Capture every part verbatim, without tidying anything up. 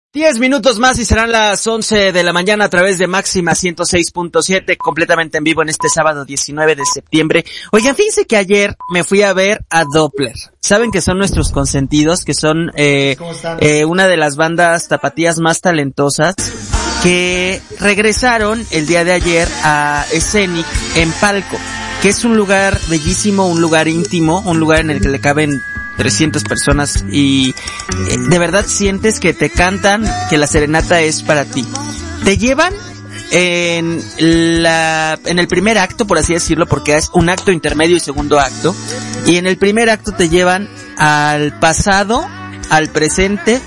Diez minutos más y serán las once de la mañana a través de Máxima ciento seis punto siete, completamente en vivo en este sábado diecinueve de septiembre. Oigan, fíjense que ayer me fui a ver a Doppler. Saben que son nuestros consentidos, que son eh, eh una de las bandas tapatías más talentosas, que regresaron el día de ayer a Scenic en Palco, que es un lugar bellísimo, un lugar íntimo, un lugar en el que le caben trescientas personas y eh, de verdad sientes que te cantan, que la serenata es para ti. Te llevan en la, en el primer acto, por así decirlo, porque es un acto intermedio y segundo acto, y en el primer acto te llevan al pasado, al presente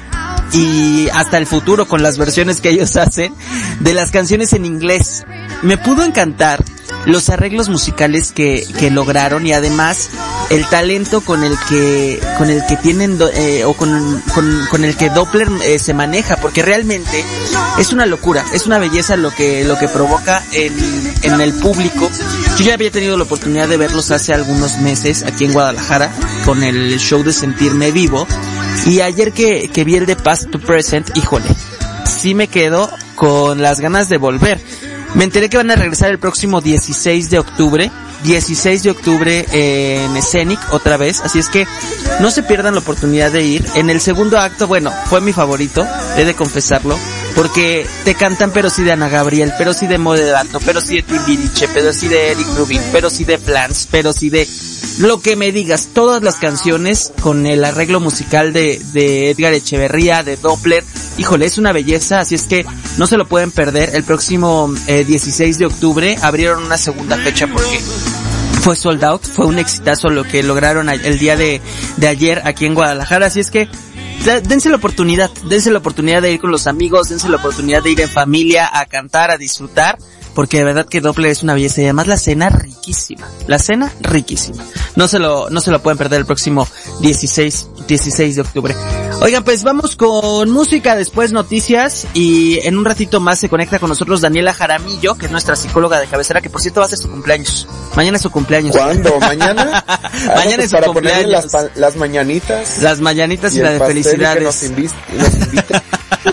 y hasta el futuro con las versiones que ellos hacen de las canciones en inglés. Me pudo encantar los arreglos musicales que, que lograron y además el talento con el que, con el que tienen, eh, o con, con, con el que Doppler eh, se maneja, porque realmente es una locura, es una belleza lo que, lo que provoca en, en el público. Yo ya había tenido la oportunidad de verlos hace algunos meses aquí en Guadalajara con el show de Sentirme Vivo, y ayer que, que vi el de Past to Present, híjole, sí me quedo con las ganas de volver. Me enteré que van a regresar el próximo dieciséis de octubre, dieciséis de octubre en Scenic otra vez, así es que no se pierdan la oportunidad de ir. En el segundo acto, bueno, fue mi favorito, he de confesarlo, porque te cantan pero sí de Ana Gabriel, pero sí de Moderato, pero sí de Timbiriche, pero sí de Eric Rubin, pero sí de Flans, pero sí de lo que me digas, todas las canciones con el arreglo musical de, de Edgar Echeverría, de Doppler. Híjole, es una belleza, así es que no se lo pueden perder. El próximo eh, dieciséis de octubre abrieron una segunda fecha porque fue sold out, fue un exitazo lo que lograron el día de, de ayer aquí en Guadalajara, así es que dense la oportunidad, dense la oportunidad de ir con los amigos, dense la oportunidad de ir en familia a cantar, a disfrutar, porque de verdad que Doppler es una belleza y además la cena riquísima, la cena riquísima. No se lo, no se lo pueden perder el próximo dieciséis de octubre. Oigan, pues vamos con música, después noticias y en un ratito más se conecta con nosotros Daniela Jaramillo, que es nuestra psicóloga de cabecera, que por cierto va a ser su cumpleaños. Mañana es su cumpleaños. ¿Cuándo? ¿Mañana? Mañana es su para cumpleaños. Las, pa- las mañanitas. Las mañanitas y, y la de felicidades. Que nos invi- nos invita.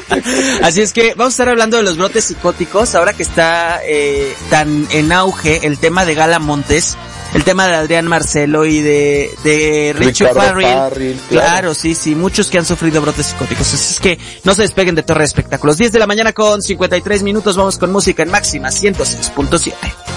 Así es que vamos a estar hablando de los brotes psicóticos, ahora que está eh, tan en auge el tema de Gala Montes, el tema de Adrián Marcelo y de, de Richie Farrell. Farrell claro. claro, sí, sí, muchos que han sufrido brotes psicóticos. Así es que no se despeguen de Torre de Espectáculos. diez de la mañana con cincuenta y tres minutos, vamos con música en Máxima ciento seis punto siete.